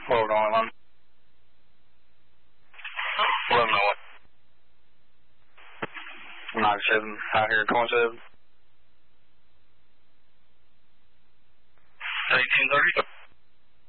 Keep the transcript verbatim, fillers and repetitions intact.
Hold on, I'm eleven oh one. ninety-seven, out here, twenty-seven. eighteen thirty.